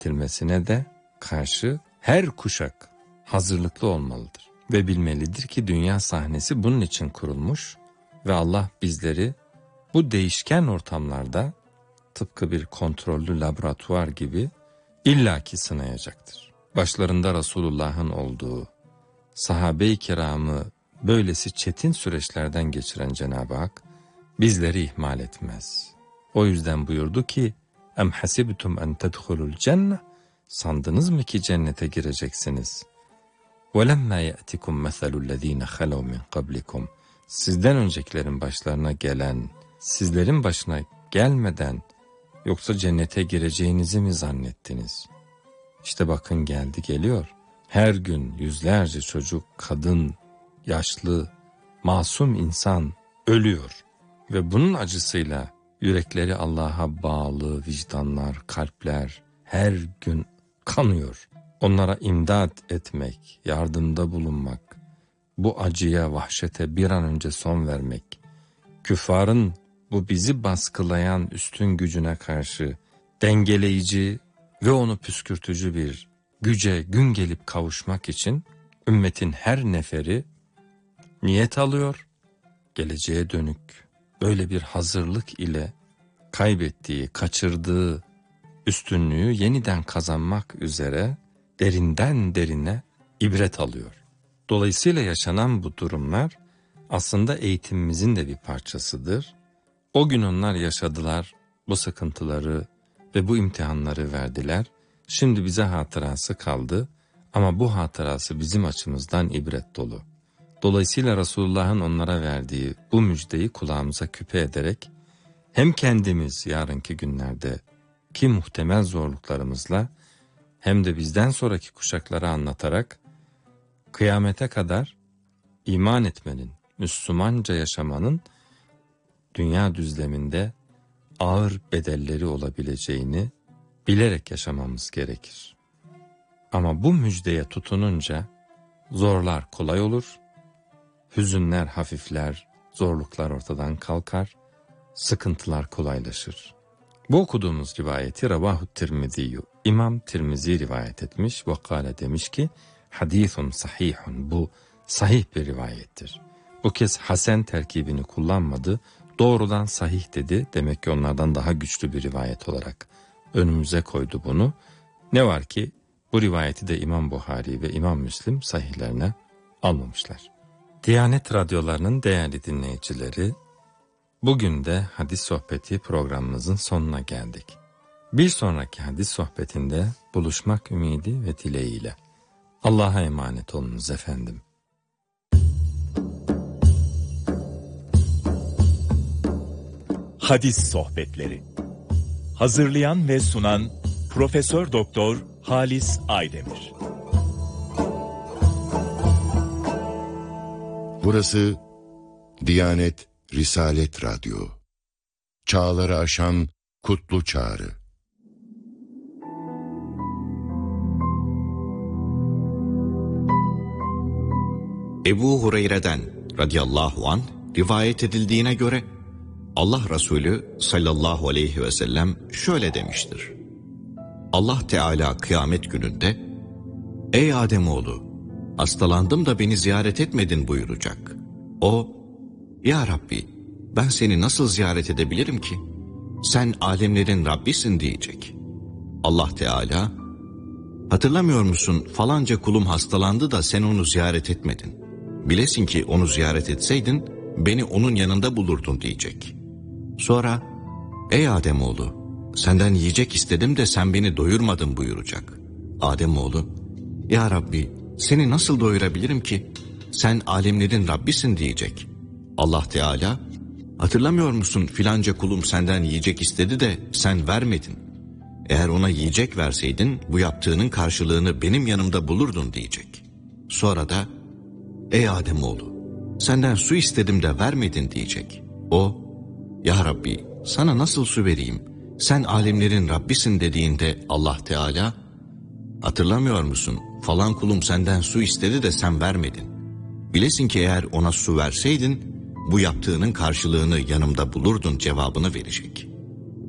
ettirmesine de karşı her kuşak hazırlıklı olmalıdır. Ve bilmelidir ki dünya sahnesi bunun için kurulmuş ve Allah bizleri bu değişken ortamlarda tıpkı bir kontrollü laboratuvar gibi illaki sınayacaktır. Başlarında Resulullah'ın olduğu, sahabe-i kiramı böylesi çetin süreçlerden geçiren Cenab-ı Hak bizleri ihmal etmez. O yüzden buyurdu ki, "Em hasibtum en tedhulul cenne?" Sandınız mı ki cennete gireceksiniz? وَلَمَّا يَأْتِكُمْ مَثَلُ الَّذ۪ينَ خَلَوْا مِنْ قَبْلِكُمْ Sizden öncekilerin başlarına gelen, sizlerin başına gelmeden, yoksa cennete gireceğinizi mi zannettiniz? İşte bakın geldi geliyor. Her gün yüzlerce çocuk, kadın, yaşlı, masum insan ölüyor. Ve bunun acısıyla yürekleri Allah'a bağlı vicdanlar, kalpler her gün kanıyor. Onlara imdat etmek, yardımda bulunmak, bu acıya, vahşete bir an önce son vermek, küffarın bu bizi baskılayan üstün gücüne karşı dengeleyici ve onu püskürtücü bir güce gün gelip kavuşmak için ümmetin her neferi niyet alıyor, geleceğe dönük böyle bir hazırlık ile kaybettiği, kaçırdığı üstünlüğü yeniden kazanmak üzere derinden derine ibret alıyor. Dolayısıyla yaşanan bu durumlar aslında eğitimimizin de bir parçasıdır. O gün onlar yaşadılar, bu sıkıntıları ve bu imtihanları verdiler. Şimdi bize hatırası kaldı ama bu hatırası bizim açımızdan ibret dolu. Dolayısıyla Resulullah'ın onlara verdiği bu müjdeyi kulağımıza küpe ederek hem kendimiz yarınki günlerde ki muhtemel zorluklarımızla hem de bizden sonraki kuşaklara anlatarak kıyamete kadar iman etmenin, Müslümanca yaşamanın dünya düzleminde ağır bedelleri olabileceğini bilerek yaşamamız gerekir. Ama bu müjdeye tutununca zorlar kolay olur, hüzünler hafifler, zorluklar ortadan kalkar, sıkıntılar kolaylaşır. Bu okuduğumuz rivayeti Ravahu Tirmizi'yu, İmam Tirmizi rivayet etmiş ve kâle demiş ki, hadîthun sahihun, bu sahih bir rivayettir. Bu kez hasen terkibini kullanmadı, doğrudan sahih dedi, demek ki onlardan daha güçlü bir rivayet olarak önümüze koydu bunu. Ne var ki bu rivayeti de İmam Buhari ve İmam Müslim sahihlerine almamışlar. Diyanet radyolarının değerli dinleyicileri, bugün de hadis sohbeti programımızın sonuna geldik. Bir sonraki hadis sohbetinde buluşmak ümidi ve dileğiyle. Allah'a emanet olunuz efendim. Hadis sohbetleri. Hazırlayan ve sunan Profesör Doktor Halis Aydemir. Burası Diyanet Risalet Radyo. Çağları aşan kutlu çağrı. Ebu Hureyre'den radıyallahu anh rivayet edildiğine göre Allah Resulü sallallahu aleyhi ve sellem şöyle demiştir. Allah Teala kıyamet gününde, "Ey Ademoğlu, hastalandım da beni ziyaret etmedin" buyuracak. O, "Ya Rabbi, ben seni nasıl ziyaret edebilirim ki? Sen alemlerin Rabbisin" diyecek. Allah Teala, "Hatırlamıyor musun falanca kulum hastalandı da sen onu ziyaret etmedin. Bilesin ki onu ziyaret etseydin beni onun yanında bulurdun" diyecek. Sonra, "Ey Ademoğlu, senden yiyecek istedim de sen beni doyurmadın" buyuracak. Ademoğlu, "Ya Rabbi, seni nasıl doyurabilirim ki? Sen alemlerin Rabbisin" diyecek. Allah Teala, "Hatırlamıyor musun filanca kulum senden yiyecek istedi de sen vermedin. Eğer ona yiyecek verseydin bu yaptığının karşılığını benim yanımda bulurdun" diyecek. Sonra da, "Ey Ademoğlu, senden su istedim de vermedin" diyecek. O, "Ya Rabbi, sana nasıl su vereyim? Sen alemlerin Rabbisin" dediğinde Allah Teala, "Hatırlamıyor musun? Falan kulum senden su istedi de sen vermedin. Bilesin ki eğer ona su verseydin bu yaptığının karşılığını yanımda bulurdun" cevabını verecek.